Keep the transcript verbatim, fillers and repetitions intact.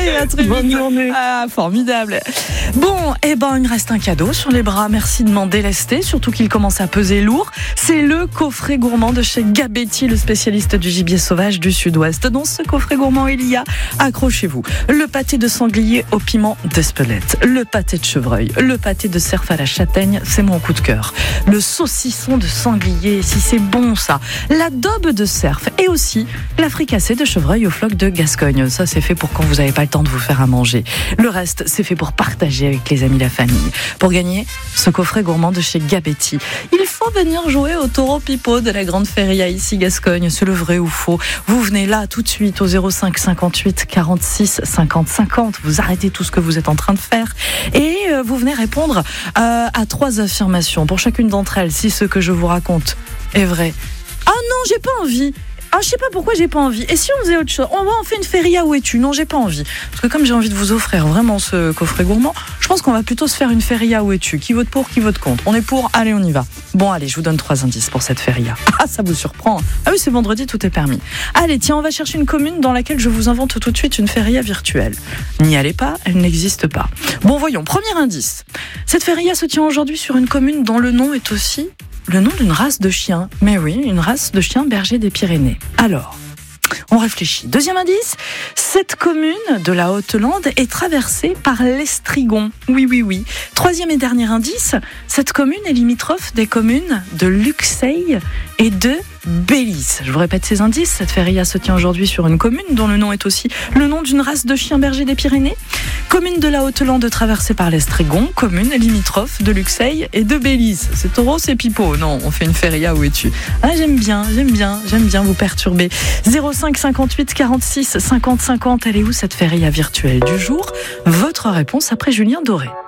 Allez, à très vite. Bonne journée. Ah, formidable. Bon, eh ben, il me reste un cadeau sur les bras. Merci de m'en délester, surtout qu'il commence à peser lourd. C'est le coffret gourmand de chez Gabetti, le spécialiste du gibier sauvage du Sud-Ouest. Dans ce coffret gourmand, il y a, accrochez-vous, le pâté de sanglier au piment d'Espelette, le pâté de chevreuil, le pâté de cerf à la châtaigne, c'est mon coup de cœur. Le saucisson de sanglier, si c'est bon ça. La daube de cerf et aussi la fricassée de chevreuil aux flocs de Gascogne. Ça, c'est fait pour quand vous n'avez pas le temps de vous faire à manger. Le reste, c'est fait pour partager avec les amis, la famille. Pour gagner ce coffret gourmand de chez Gabetti, il faut venir jouer au taureau pipeau de la Grande Feria ici Gascogne. C'est le vrai ou faux? Vous venez là tout de suite au zéro cinq cinquante-huit quarante-six cinquante cinquante. Vous arrêtez tout ce que vous êtes en train de faire et vous venez répondre euh, à trois affirmations. Pour chacune d'entre elles, si ce que je vous raconte est vrai. Ah non, j'ai pas envie. Ah, je sais pas pourquoi j'ai pas envie. Et si on faisait autre chose? On va, on fait une feria, où es-tu? Non, j'ai pas envie. Parce que comme j'ai envie de vous offrir vraiment ce coffret gourmand, je pense qu'on va plutôt se faire une feria, où es-tu? Qui vote pour, qui vote contre? On est pour, allez, on y va. Bon, allez, je vous donne trois indices pour cette feria. Ah, ça vous surprend. Ah oui, c'est vendredi, tout est permis. Allez, tiens, on va chercher une commune dans laquelle je vous invente tout de suite une feria virtuelle. N'y allez pas, elle n'existe pas. Bon, voyons, premier indice. Cette feria se tient aujourd'hui sur une commune dont le nom est aussi le nom d'une race de chiens. Mais oui, une race de chiens bergers des Pyrénées. Alors, on réfléchit. Deuxième indice, cette commune de la Haute-Lande est traversée par l'Estrigon. Oui, oui, oui. Troisième et dernier indice, cette commune est limitrophe des communes de Luxeuil et de Bélisse. Je vous répète ces indices, cette feria se tient aujourd'hui sur une commune dont le nom est aussi le nom d'une race de chiens bergers des Pyrénées. Commune de la Haute-Lande traversée par l'Estrigon, commune limitrophe de Luxeuil et de Bélisse. C'est taureau, c'est pipeau. Non, on fait une feria, où es-tu? Ah, j'aime bien, j'aime bien, j'aime bien vous perturber. zéro cinq cinquante-huit quarante-six cinquante cinquante, elle est où cette feria virtuelle du jour? Votre réponse après Julien Doré.